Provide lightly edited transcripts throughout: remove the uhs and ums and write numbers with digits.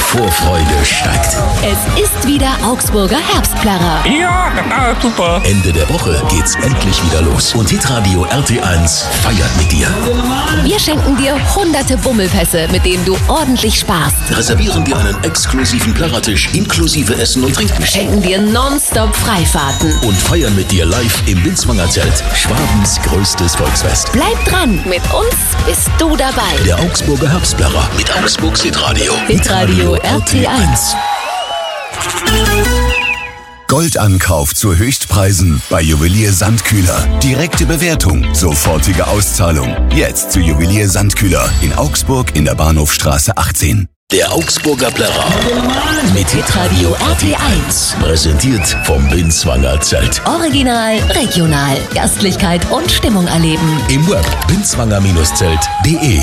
Vorfreude steigt. Es ist wieder Augsburger Herbstplärrer. Ja, super. Ende der Woche geht's endlich wieder los. Und Hitradio RT1 feiert mit dir. Wir schenken dir hunderte Bummelpässe, mit denen du ordentlich sparst. Reservieren dir einen exklusiven Plärrertisch inklusive Essen und Trinken. Schenken dir nonstop Freifahrten. Und feiern mit dir live im Binzwanger Zelt. Schwabens größtes Volksfest. Bleib dran, mit uns bist du dabei. Der Augsburger Herbstplärrer mit Augsburgs Hitradio. Hitradio RT1. Goldankauf zu Höchstpreisen bei Juwelier Sandkühler. Direkte Bewertung, sofortige Auszahlung. Jetzt zu Juwelier Sandkühler in Augsburg in der Bahnhofstraße 18. Der Augsburger Plärrer mit Hitradio RT1. Präsentiert vom Binzwanger Zelt. Original, regional, Gastlichkeit und Stimmung erleben. Im Web binzwanger-zelt.de.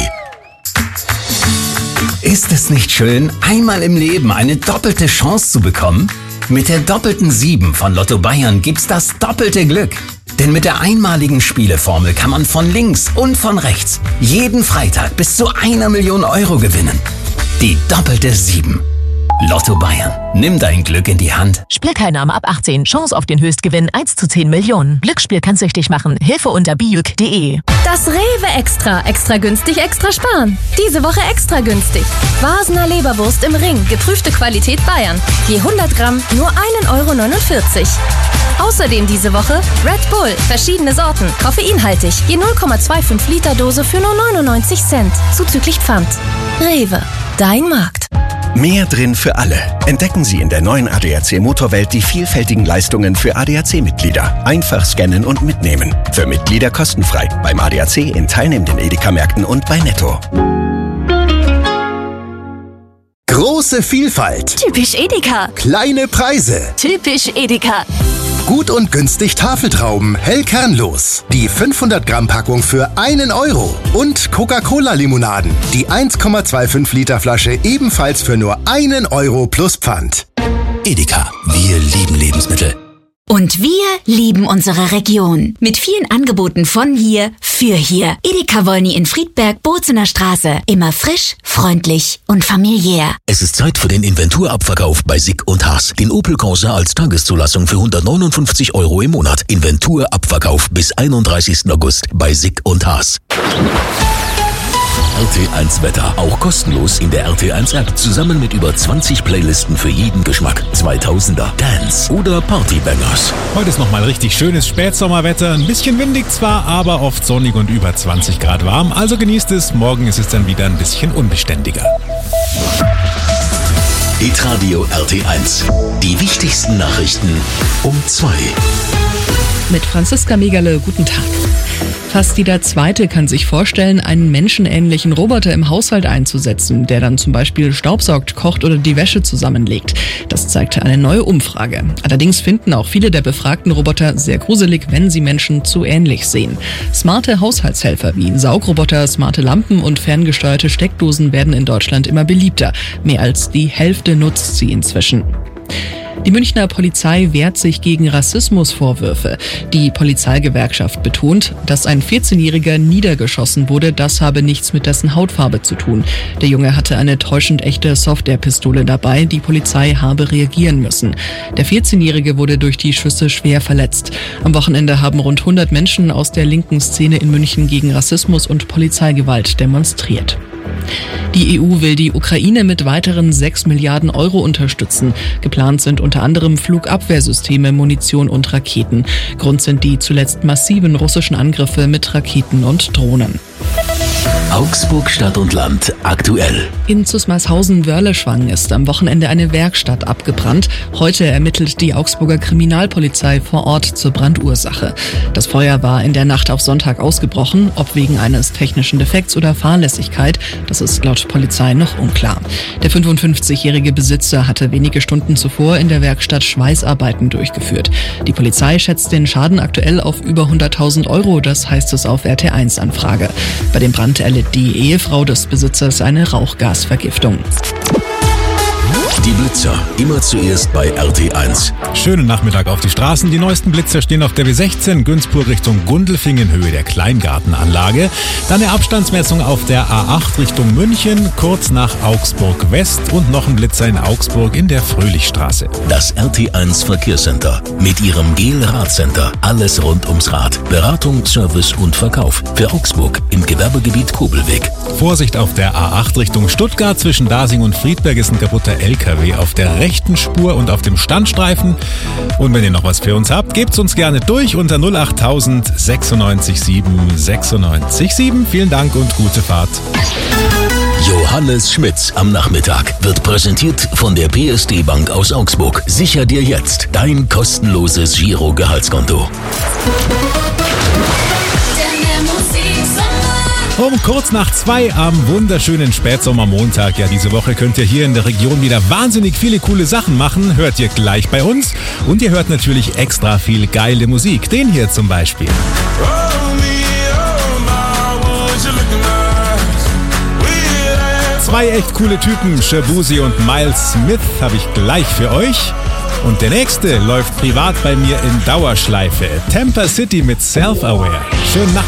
Ist es nicht schön, einmal im Leben eine doppelte Chance zu bekommen? Mit der doppelten 7 von Lotto Bayern gibt's das doppelte Glück. Denn mit der einmaligen Spieleformel kann man von links und von rechts jeden Freitag bis zu 1 Million Euro gewinnen. Die doppelte 7. Lotto Bayern. Nimm dein Glück in die Hand. Spielteilnahme ab 18. Chance auf den Höchstgewinn 1 zu 10 Millionen. Glücksspiel kann süchtig machen. Hilfe unter bijuk.de. Das Rewe Extra. Extra günstig, extra sparen. Diese Woche extra günstig. Vasener Leberwurst im Ring. Geprüfte Qualität Bayern. Je 100 Gramm nur 1,49 €. Außerdem diese Woche Red Bull. Verschiedene Sorten. Koffeinhaltig. Je 0,25 Liter Dose für nur 99 Cent. Zuzüglich Pfand. Rewe. Dein Markt. Mehr drin für alle. Entdecken Sie in der neuen ADAC Motorwelt die vielfältigen Leistungen für ADAC-Mitglieder. Einfach scannen und mitnehmen. Für Mitglieder kostenfrei. Beim ADAC in teilnehmenden Edeka-Märkten und bei Netto. Große Vielfalt. Typisch Edeka. Kleine Preise. Typisch Edeka. Gut und günstig Tafeltrauben, hellkernlos. Die 500 Gramm Packung für 1 €. Und Coca-Cola-Limonaden. Die 1,25 Liter Flasche ebenfalls für nur 1 € plus Pfand. Edeka. Wir lieben Lebensmittel. Und wir lieben unsere Region. Mit vielen Angeboten von hier, für hier. Edeka Wolny in Friedberg, Bozener Straße. Immer frisch, freundlich und familiär. Es ist Zeit für den Inventurabverkauf bei Sick und Haas. Den Opel Corsa als Tageszulassung für 159 € im Monat. Inventurabverkauf bis 31. August bei Sick und Haas. RT1 Wetter, auch kostenlos in der RT1-App, zusammen mit über 20 Playlisten für jeden Geschmack. 2000er, Dance oder Partybangers. Heute ist nochmal richtig schönes Spätsommerwetter, ein bisschen windig zwar, aber oft sonnig und über 20 Grad warm, also genießt es, morgen ist es dann wieder ein bisschen unbeständiger. Hitradio RT1, die wichtigsten Nachrichten um 2. Mit Franziska Megerle, guten Tag. Fast jeder Zweite kann sich vorstellen, einen menschenähnlichen Roboter im Haushalt einzusetzen, der dann zum Beispiel staubsaugt, kocht oder die Wäsche zusammenlegt. Das zeigte eine neue Umfrage. Allerdings finden auch viele der befragten Roboter sehr gruselig, wenn sie Menschen zu ähnlich sehen. Smarte Haushaltshelfer wie Saugroboter, smarte Lampen und ferngesteuerte Steckdosen werden in Deutschland immer beliebter. Mehr als die Hälfte nutzt sie inzwischen. Die Münchner Polizei wehrt sich gegen Rassismusvorwürfe. Die Polizeigewerkschaft betont, dass ein 14-Jähriger niedergeschossen wurde, das habe nichts mit dessen Hautfarbe zu tun. Der Junge hatte eine täuschend echte Softwarepistole dabei, die Polizei habe reagieren müssen. Der 14-Jährige wurde durch die Schüsse schwer verletzt. Am Wochenende haben rund 100 Menschen aus der linken Szene in München gegen Rassismus und Polizeigewalt demonstriert. Die EU will die Ukraine mit weiteren 6 Milliarden € unterstützen. Geplant sind unter anderem Flugabwehrsysteme, Munition und Raketen. Grund sind die zuletzt massiven russischen Angriffe mit Raketen und Drohnen. Augsburg Stadt und Land aktuell. In Zusmarshausen-Wörleschwang ist am Wochenende eine Werkstatt abgebrannt. Heute ermittelt die Augsburger Kriminalpolizei vor Ort zur Brandursache. Das Feuer war in der Nacht auf Sonntag ausgebrochen. Ob wegen eines technischen Defekts oder Fahrlässigkeit, das ist laut Polizei noch unklar. Der 55-jährige Besitzer hatte wenige Stunden zuvor in der Werkstatt Schweißarbeiten durchgeführt. Die Polizei schätzt den Schaden aktuell auf über 100.000 €, das heißt es auf RT1-Anfrage. Bei dem Brand erlitt die Ehefrau des Besitzers eine Rauchgasvergiftung. Die Blitz Blitzer. Immer zuerst bei RT1. Schönen Nachmittag auf die Straßen. Die neuesten Blitzer stehen auf der W16 Günzburg Richtung Gundelfing in Höhe der Kleingartenanlage. Dann eine Abstandsmessung auf der A8 Richtung München, kurz nach Augsburg West und noch ein Blitzer in Augsburg in der Fröhlichstraße. Das RT1 Verkehrscenter mit ihrem GEL-Radcenter. Alles rund ums Rad. Beratung, Service und Verkauf. Für Augsburg im Gewerbegebiet Kobelweg. Vorsicht auf der A8 Richtung Stuttgart. Zwischen Dasing und Friedberg ist ein kaputter LKW auf der rechten Spur und auf dem Standstreifen. Und wenn ihr noch was für uns habt, gebt's uns gerne durch unter 08000 96 7 96 7. Vielen Dank und gute Fahrt. Johannes Schmitz am Nachmittag wird präsentiert von der PSD Bank aus Augsburg. Sicher dir jetzt dein kostenloses Giro-Gehaltskonto. Um kurz nach 2 am wunderschönen Spätsommermontag. Ja, diese Woche könnt ihr hier in der Region wieder wahnsinnig viele coole Sachen machen. Hört ihr gleich bei uns. Und ihr hört natürlich extra viel geile Musik. Den hier zum Beispiel. Zwei echt coole Typen, Shabuzi und Miles Smith, habe ich gleich für euch. Und der nächste läuft privat bei mir in Dauerschleife. Tampa City mit Self-Aware. Schönen Nachmittag.